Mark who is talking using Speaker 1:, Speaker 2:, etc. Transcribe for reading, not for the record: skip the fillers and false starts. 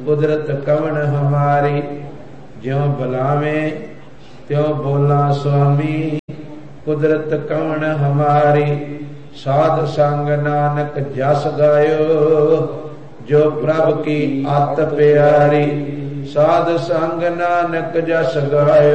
Speaker 1: कुदरत कवन हमारी। ज्यों बुलावे त्यों बोला स्वामी, कुदरत कवन हमारी। साध संग नानक जस गायो, जो प्रभ की आत प्यारी। साध संग नानक जस गायो,